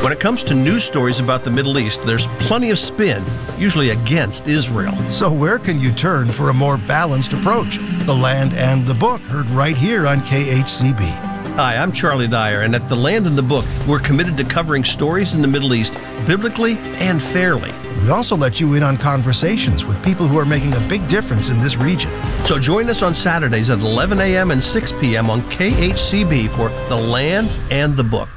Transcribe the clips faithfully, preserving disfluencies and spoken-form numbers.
When it comes to news stories about the Middle East, there's plenty of spin, usually against Israel. So where can you turn for a more balanced approach? The Land and the Book, heard right here on K H C B. Hi, I'm Charlie Dyer, and at The Land and the Book, we're committed to covering stories in the Middle East biblically and fairly. We also let you in on conversations with people who are making a big difference in this region. So join us on Saturdays at eleven a.m. and six p.m. on K H C B for The Land and the Book.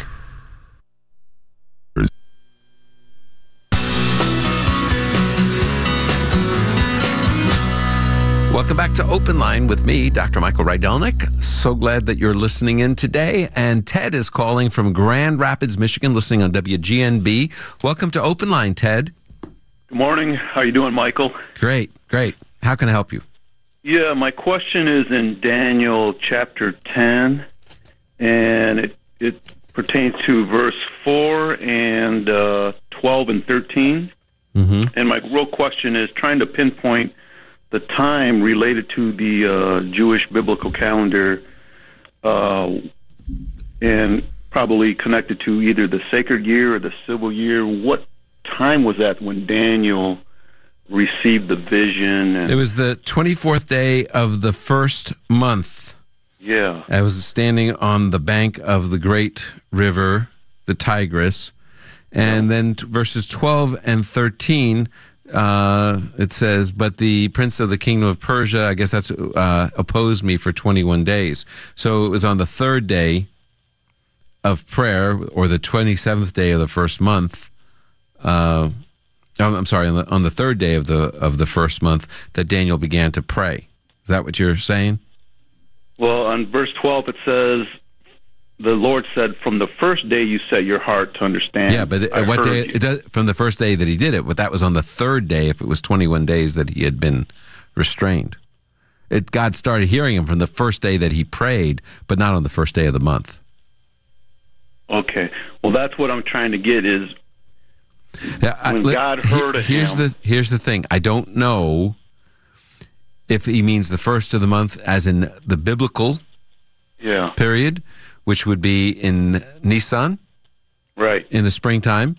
Welcome back to Open Line with me, Doctor Michael Rydelnik. So glad that you're listening in today. And Ted is calling from Grand Rapids, Michigan, listening on W G N B. Welcome to Open Line, Ted. Good morning. How you doing, Michael? Great, great. How can I help you? Yeah, my question is in Daniel chapter ten, and it, it pertains to verse four and uh, twelve and thirteen. Mm-hmm. And my real question is trying to pinpoint the time related to the uh, Jewish biblical calendar, uh, and probably connected to either the sacred year or the civil year. What time was that when Daniel received the vision? And, it was the twenty-fourth day of the first month. Yeah. I was standing on the bank of the great river, the Tigris, and yeah. then t- verses twelve and thirteen, Uh, it says, but the prince of the kingdom of Persia, I guess that's, uh, opposed me for twenty-one days. So it was on the third day of prayer, or the twenty-seventh day of the first month, uh, I'm sorry, on the, on the third day of the, of the first month, that Daniel began to pray. Is that what you're saying? Well, on verse twelve, it says, the Lord said, from the first day you set your heart to understand. Yeah, but it, what day? It does, from the first day that he did it, but that was on the third day, if it was twenty-one days that he had been restrained. It, God started hearing him from the first day that he prayed, but not on the first day of the month. Okay. Well, that's what I'm trying to get is yeah, I, when let, God heard he, of here's him. The, here's the thing. I don't know if he means the first of the month as in the biblical yeah. period, which would be in Nisan, right, in the springtime,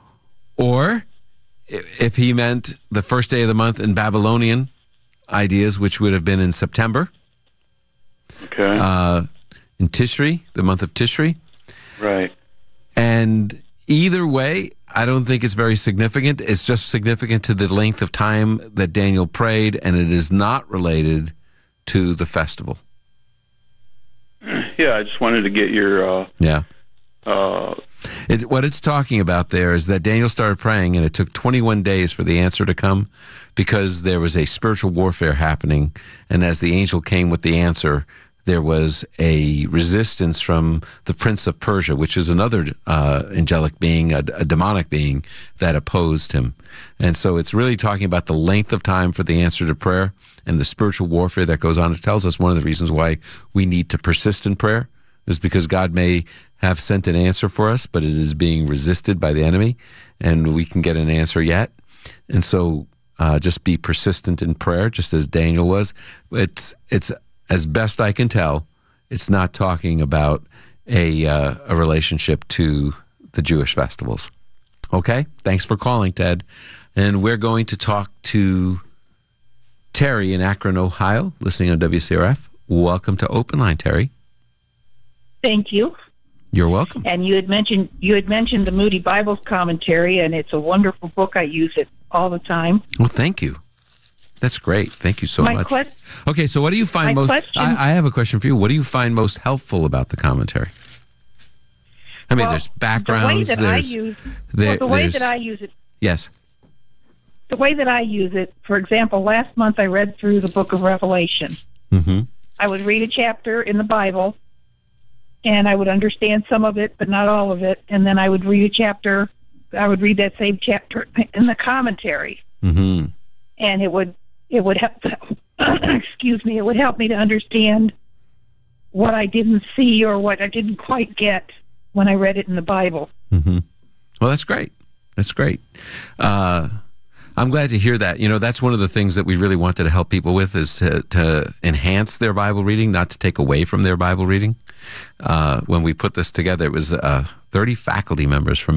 or if he meant the first day of the month in Babylonian ideas, which would have been in September, okay, uh, in Tishri, the month of Tishri, right. And either way, I don't think it's very significant. It's just significant to the length of time that Daniel prayed, and it is not related to the festival. Yeah, I just wanted to get your... Uh, yeah. Uh, it, what it's talking about there is that Daniel started praying, and it took twenty-one days for the answer to come because there was a spiritual warfare happening, and as the angel came with the answer, there was a resistance from the prince of Persia, which is another uh, angelic being, a, a demonic being, that opposed him. And so it's really talking about the length of time for the answer to prayer and the spiritual warfare that goes on. It tells us one of the reasons why we need to persist in prayer is because God may have sent an answer for us, but it is being resisted by the enemy, and we can get an answer yet. And so uh, just be persistent in prayer, just as Daniel was. It's it's as best I can tell, it's not talking about a uh, a relationship to the Jewish festivals. Okay? Thanks for calling, Ted. And we're going to talk to Terry in Akron, Ohio, listening on W C R F. Welcome to Open Line, Terry. Thank you. You're welcome. And you had mentioned you had mentioned the Moody Bible commentary, and it's a wonderful book. I use it all the time. Well, thank you. That's great. Thank you so my much. Que- okay, so what do you find my most... Question, I, I have a question for you. What do you find most helpful about the commentary? I mean, well, there's backgrounds, the way that there's... I use, there, well, the way there's, that I use it... Yes. The way that I use it, for example, last month I read through the book of Revelation. Mm-hmm. I would read a chapter in the Bible, and I would understand some of it, but not all of it, and then I would read a chapter... I would read that same chapter in the commentary. Mm-hmm. And it would... It would help, excuse me, it would help me to understand what I didn't see or what I didn't quite get when I read it in the Bible. Mm-hmm. Well, that's great. That's great. Uh, I'm glad to hear that. You know, that's one of the things that we really wanted to help people with is to, to enhance their Bible reading, not to take away from their Bible reading. Uh, when we put this together, it was uh, thirty faculty members from